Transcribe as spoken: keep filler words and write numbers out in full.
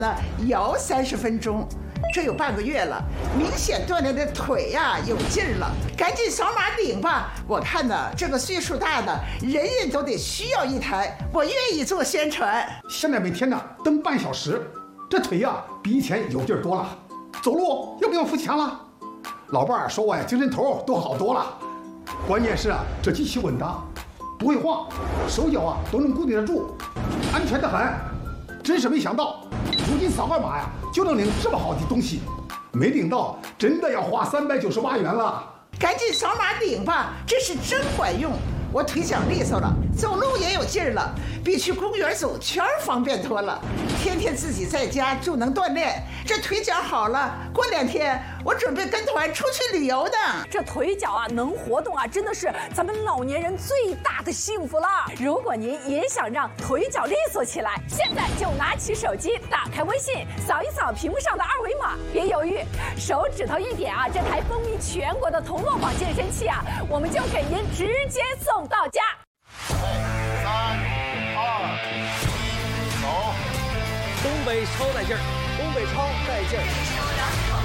了摇三十分钟，这有半个月了，明显锻炼的腿呀、啊、有劲儿了，赶紧扫码领吧！我看呢，这个岁数大的人人都得需要一台，我愿意做宣传。 现在每天呢蹬半小时，这腿呀、啊、比以前有劲儿多了，走路又不用付钱了。老伴儿说我呀精神头都好多了，关键是啊这机器稳当，不会晃，手脚啊都能固定得住，安全得很。真是没想到，如今扫个码呀就能领这么好的东西，没领到真的要花三百九十八元了。 赶紧扫码领吧，这是真管用，我腿脚利索了，走路也有劲儿了，比去公园走圈方便多了。天天自己在家就能锻炼，这腿脚好了，过两天我准备跟团出去旅游的。 这腿脚啊能活动啊，真的是咱们老年人最大的幸福了。如果您也想让腿脚利索起来，现在就拿起手机，打开微信，扫一扫屏幕上的二维码，别犹豫，手指头一点啊，这台风靡全国的同乐坊健身器啊，我们就给您直接送到家。 三二一，走！ 东北超带劲儿，东北超带劲儿。